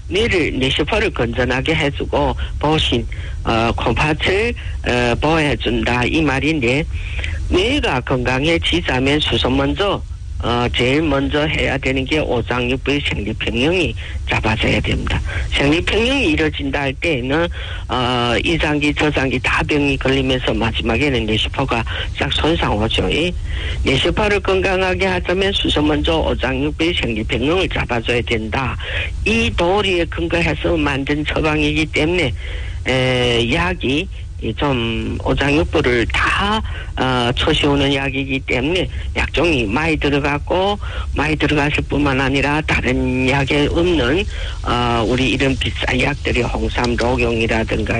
뇌를 뇌세포를 건전하게 해주고 보신 콩팥을 보호해준다 이 말인데 뇌가 건강해지자면 수소 먼저 제일 먼저 해야 되는 게 오장육부의 생리평형이 잡아져야 됩니다. 생리평형이 이루어진다 할 때에는 이장기 저장기 다 병이 걸리면서 마지막에는 뇌세포가 싹 손상 오죠. 뇌세포를 건강하게 하자면 수소 먼저 오장육부의 생리평형을 잡아줘야 된다. 이 도리에 근거해서 만든 처방이기 때문에 약이 좀 오장육부를 다 초시오는 약이기 때문에 약종이 많이 들어갔고 많이 들어갔을 뿐만 아니라 다른 약에 없는 우리 이런 비싼 약들이 홍삼 녹용이라든가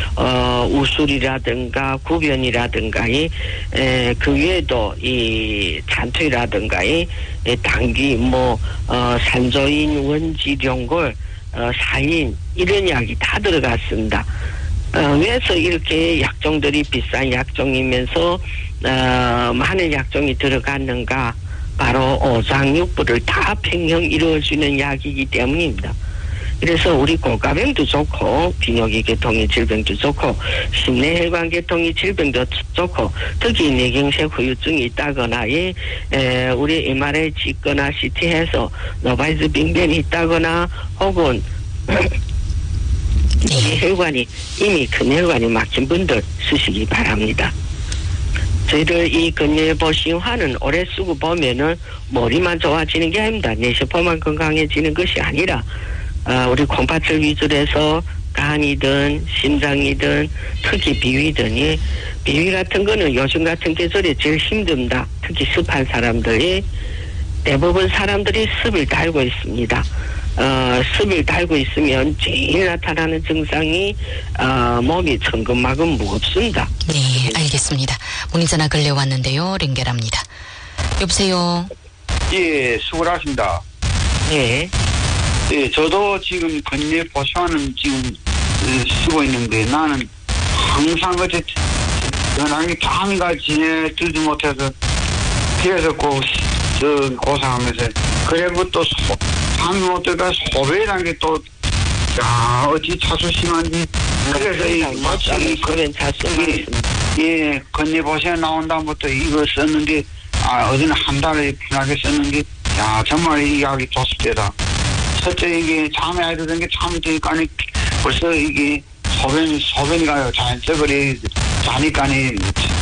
우술이라든가 구변이라든가 그 외에도 이 잔투이라든가 당귀 산조인 원지룡골 사인 이런 약이 다 들어갔습니다. 왜서 이렇게 약종들이 비싼 약종이면서 많은 약종이 들어갔는가? 바로 오장육부를 다 평형 이루어주는 약이기 때문입니다. 그래서 우리 고가병도 좋고 비뇨기계통의 질병도 좋고 심내혈관계통의 질병도 좋고 특히 뇌경색 후유증이 있다거나 우리 MRI 찍거나 CT해서 노바이즈 빙변이 있다거나 혹은 이 혈관이 이미 근혈관이 막힌 분들 쓰시기 바랍니다. 저희들 이 근혈보신화는 오래 쓰고 보면은 머리만 좋아지는 게 아닙니다. 뇌세포만 건강해지는 것이 아니라 우리 콩팥을 위주로 해서 간이든 심장이든 특히 비위든 비위 같은 거는 요즘 같은 계절에 제일 힘듭니다. 특히 습한 사람들이 대부분 사람들이 습을 달고 있습니다. 습을 달고 있으면 제일 나타나는 증상이 몸이 천근만근 무겁습니다. 네, 알겠습니다. 문의전화 근래 왔는데요. 링겔합니다. 여보세요. 예, 수고하십니다. 네. 예, 저도 지금 근력 보시하는 지금 쓰고 있는데 나는 항상 그때 연하게 감이가 지내들지 못해서 그래서 고생하면서 그리고 또 잠이 못 들어가 소변이라는 게 또 어찌 차수 심한지 그래서 이 마치 그런 차수 예 건네보시에 나온다부터 이거 썼는데 어제는 한 달에 편하게 썼는데 정말 이 약이 좋을 때다. 첫째 이게 잠이 안 드는 게 잠이 드니까 벌써 이게 소변이 가요. 자연적으로 자니까니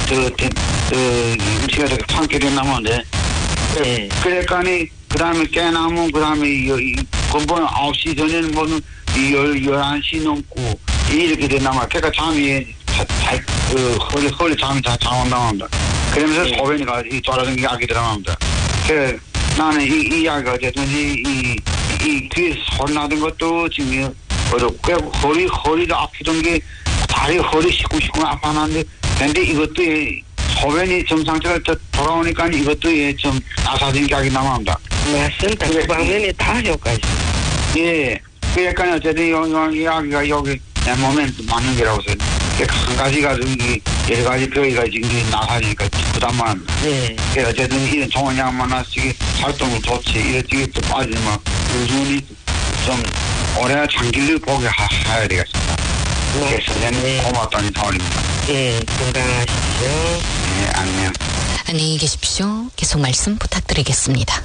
음식에 참기를 나오는데 그러니까니 그 다음에 깨나무, 그 다음에, 근본 9시 전에는 뭐는 11시 넘고, 이렇게 되나마. 그러니까 잠이, 허리 잠이 잘 온다고 그러면서 소변이가 돌아다니는 게 약이 들어갑니다. 그래, 나는 이 약이 어쨌든 이 귀에 소리 나던 것도 지금, 허리도 아프던 게, 다리 허리 시끄시끄 아파하는데, 근데 이것도 소변이 정상적으로 돌아오니까 이것도 좀 나사진 약이 남아납니다. 맞습니다. 그 방면에 다 효과 있습니다. 예. 그러니까 어쨌든 이 약이 여기 내 몸에 맞는 거라고 해서 한 가지가 여러 가지 병이가 지금 나사지니까 부담만 합니다. 예. 그래서 어쨌든 이런 좋은 약만 하시기 활동을 좋지 이렇게 또 빠지면 꾸준히 좀 오래 장기를 보게 해야 되겠습니다. 그래서 저는 고맙다는 타월입니다. 예, 건강하십시오. 예, 안녕. 안녕히 계십시오. 계속 말씀 부탁드리겠습니다.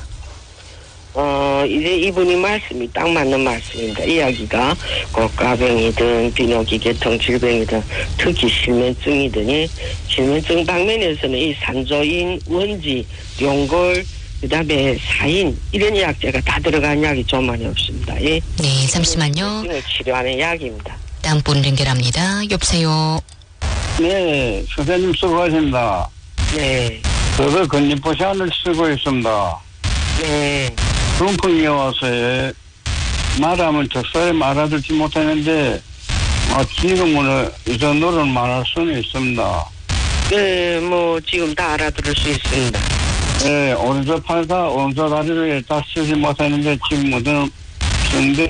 이제 이분이 말씀이 딱 맞는 말씀입니다. 이야기가 고가병이든 비뇨기계통 질병이든 특히 실면증이든 실면증 방면에서는 이 산조인, 원지, 용골, 그 다음에 사인 이런 약재가 다 들어간 약이 좀 많이 없습니다. 예. 네, 잠시만요. 치료하는 약입니다. 다음 분 연결합니다. 여보세요. 네, 선생님 수고하십니다. 네. 저도 건립보시안을 쓰고 있습니다. 네. 중풍이 와서 말하면 적절히 알아듣지 못하는데 지금은 이 정도는 말할 수는 있습니다. 네, 지금 다 알아들을 수 있습니다. 네, 오른쪽 팔과 오른쪽 다리를 다 쓰지 못하는데 지금 어떤 쓰는데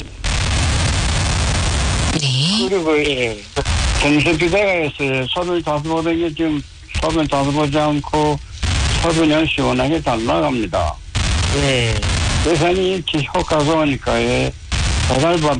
네. 그리고 정신비대가 있어요. 소변 자주 보던 게 지금 소변 자주 보지 않고 소변이 시원하게 잘 나갑니다. 네. 그래서 이 효과가 좋으니까 배달받